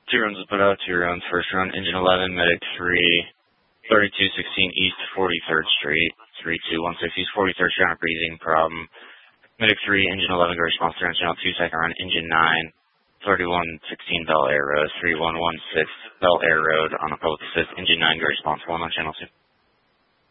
Two runs was put out, two runs. First run, engine 11, medic 3, 3216 East 43rd Street, 32160 East 43rd Street on a breathing problem. Medic 3, engine 11, go response to engine 2, second run, engine 9, 3116 Bel Air Road, 3116 Bel Air Road on a public assist, engine 9, go response 1 on channel 2.